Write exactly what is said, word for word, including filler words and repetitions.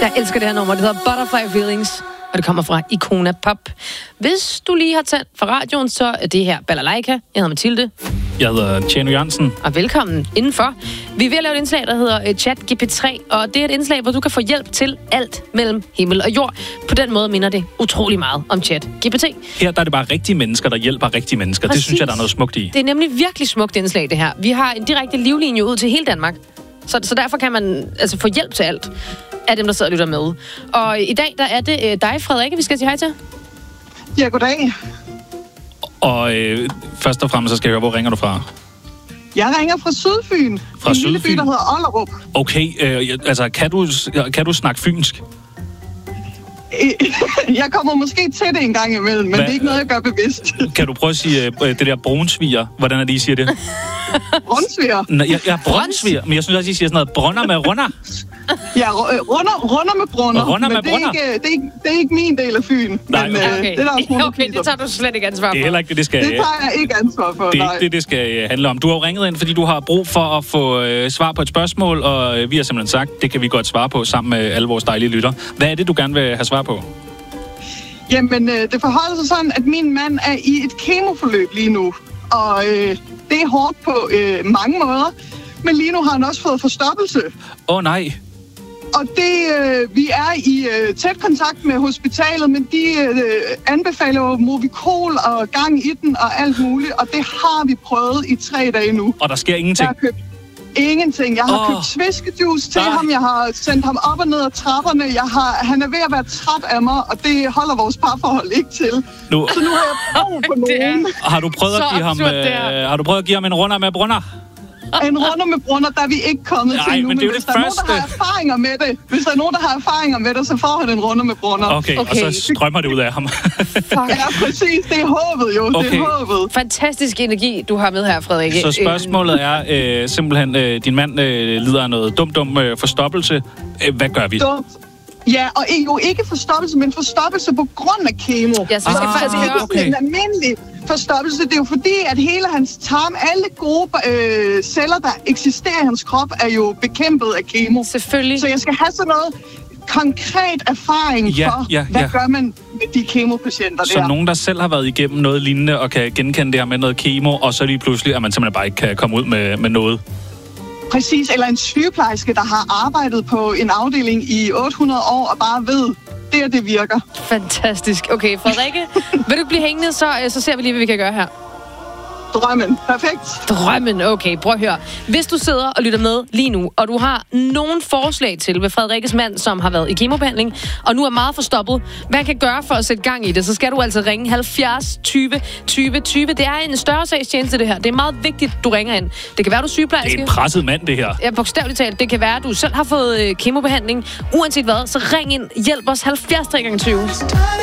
Jeg elsker det her nummer. Det hedder Butterfly Feelings, og det kommer fra Icona Pop. Hvis du lige har tændt for radioen, så er det her Balalaika. Jeg hedder Mathilde. Jeg hedder Tjano Jørgensen. Og velkommen indenfor. Vi er ved at lave et indslag, der hedder Chat G P tre, og det er et indslag, hvor du kan få hjælp til alt mellem himmel og jord. På den måde minder det utrolig meget om Chat G P T. Her der er det bare rigtige mennesker, der hjælper rigtige mennesker. Præcis. Det synes jeg, der er noget smukt i. Det er nemlig virkelig smukt indslag, det her. Vi har en direkte livlinje ud til hele Danmark. Så, så derfor kan man altså få hjælp til alt af dem, der sidder og lytter med. Og i dag, der er det øh, dig, Frederikke, vi skal sige hej til. Ja, goddag. Og øh, først og fremmest, så skal jeg høre, hvor ringer du fra? Jeg ringer fra Sydfyn. Fra en Sydfyn? lille by, der hedder Ollerup. Okay, øh, altså, kan du, kan du snakke fynsk? Jeg kommer måske til det en gang imellem, men Hva? Det er ikke noget, jeg gør bevidst. Kan du prøve at sige øh, det der brunsviger? Hvordan er det, I siger det? Brunsviger? Nej, ja, ja brunsviger. Men jeg synes også, I siger sådan noget brunner med runder. Ja, runder, runder med brunner. Runder med men det er, brunner. ikke, det, er ikke, det er ikke min del af Fyn. Nej, men, okay. Øh, Okay, det, er der også okay det tager du slet ikke ansvar for. Det er heller ikke det, det skal... Det tager jeg ikke ansvar for, Det er nej. ikke det, det skal handle om. Du har jo ringet ind, fordi du har brug for at få øh, svar på et spørgsmål, og øh, vi har simpelthen sagt, det kan vi godt svare på sammen med alle vores dejlige lytter. Hvad er det, du gerne vil have svar på? Jamen, øh, det forholder sig sådan, at min mand er i et kemoforløb lige nu. Og øh, det er hårdt på øh, mange måder. Men lige nu har han også fået forstoppelse. Åh oh, nej. Og det, øh, vi er i øh, tæt kontakt med hospitalet, men de øh, anbefaler jo Movicol og gang i den og alt muligt. Og det har vi prøvet i tre dage nu. Og der sker ingenting? Jeg har købt ingenting. Jeg har oh. købt sviskejuice til Nej. ham. Jeg har sendt ham op og ned ad trapperne. Jeg har, han er ved at være træt af mig, og det holder vores parforhold ikke til. Nu. Så nu har jeg brug for nogen. Har du prøvet at give ham absurd, øh, har du prøvet at give ham en runder med brunner? En runder med brunner, der er vi ikke kommet Nej, til nu. men det er jo hvis det der første. er nogen, der har erfaringer med det, hvis der er nogen, der har erfaringer med det, så får han en runder med brunner. Okay, okay, og så strømmer det ud af ham. Ja, præcis. Det er håbet jo. Okay. Det er håbet. Fantastisk energi, du har med her, Frederikke. Så spørgsmålet er øh, simpelthen, øh, din mand øh, lider af noget dum-dum øh, forstoppelse. Øh, hvad gør vi? Dumt. Ja, og jo ikke forstoppelse, men forstoppelse på grund af kemo. Ja, så vi skal Ah, faktisk Det er høre... ikke en almindelig forstoppelse. Det er jo fordi, at hele hans tarm, alle gode øh, celler, der eksisterer i hans krop, er jo bekæmpet af kemo. Selvfølgelig. Så jeg skal have sådan noget konkret erfaring Ja, for, ja, hvad ja. gør man med de kemopatienter Så der. nogen, der selv har været igennem noget lignende, og kan genkende det her med noget kemo, og så lige pludselig, at man simpelthen bare ikke kan komme ud med, med noget. Præcis, eller en sygeplejerske, der har arbejdet på en afdeling i otte hundrede år, og bare ved, det er det virker. Fantastisk. Okay, Frederikke, vil du blive hængende, så, så ser vi lige, hvad vi kan gøre her. Drømmen. Perfekt. Drømmen, okay. Prøv at høre. Hvis du sidder og lytter med lige nu, og du har nogen forslag til ved Frederikkes mand, som har været i kemobehandling, og nu er meget forstoppet, hvad han kan gøre for at sætte gang i det, så skal du altså ringe halvfjerds tyve tyve tyve. Det er en større sagstjeneste, det her. Det er meget vigtigt, du ringer ind. Det kan være, du er sygeplejerske. Det er en presset mand, det her. Ja, bogstaveligt talt. Det kan være, at du selv har fået øh, kemobehandling. Uanset hvad, så ring ind. Hjælp os halvfjerds tre gange tyve.